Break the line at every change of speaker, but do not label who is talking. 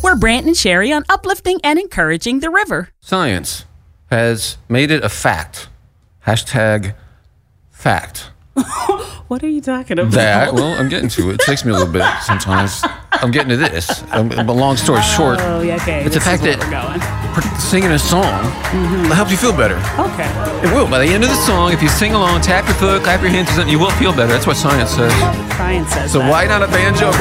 We're Brant and Sherry on uplifting and encouraging the river.
Science has made it a fact. Hashtag fact.
What are you talking about?
I'm getting to it. It takes me a little bit sometimes. I'm getting to this. But long story short,
Oh, yeah, okay.
it's a fact that
we're going.
singing a song will help you feel better.
Okay.
It will. By the end of the song, if you sing along, tap your foot, clap your hands, or something, you will feel better. That's what science says.
Science says
So
that.
why not a banjo?